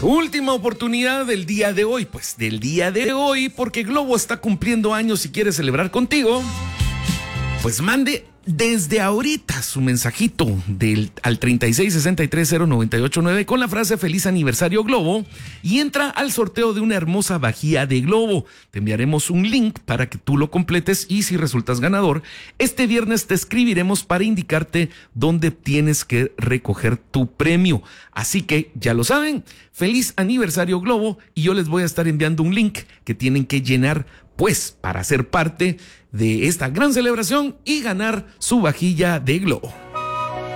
Última oportunidad del día de hoy, porque Globo está cumpliendo años y quiere celebrar contigo. Pues mande desde ahorita su mensajito al 36630989 con la frase Feliz Aniversario Globo y entra al sorteo de una hermosa vajilla de Globo. Te enviaremos un link para que tú lo completes y si resultas ganador, este viernes te escribiremos para indicarte dónde tienes que recoger tu premio. Así que ya lo saben, Feliz Aniversario Globo y yo les voy a estar enviando un link que tienen que llenar para ser parte de esta gran celebración y ganar su vajilla de Globo.